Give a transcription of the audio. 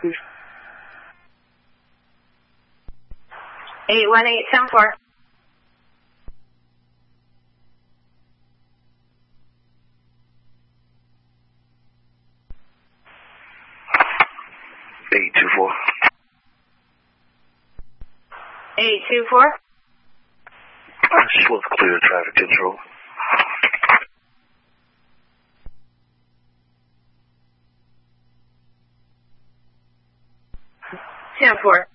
818-10-4. Eight two four. 824. Swift clear traffic control. 10-4.